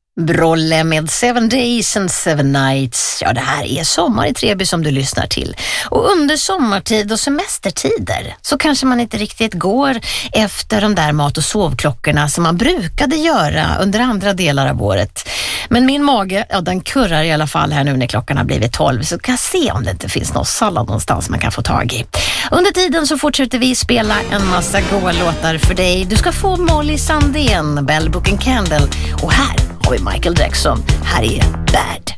Brolle med 7 Days and 7 Nights. Ja, det här är Sommar i Treby som du lyssnar till. Och under sommartid och semestertider så kanske man inte riktigt går efter de där mat- och sovklockorna som man brukade göra under andra delar av året. Men min mage, ja, den kurrar i alla fall här nu när klockan har blivit 12, så kan jag se om det inte finns någon sallad någonstans man kan få tag i. Under tiden så fortsätter vi spela en massa goa låtar för dig. Du ska få Molly Sandén, Bell Book and Candle, och här har vi Michael Jackson. Här är Bad.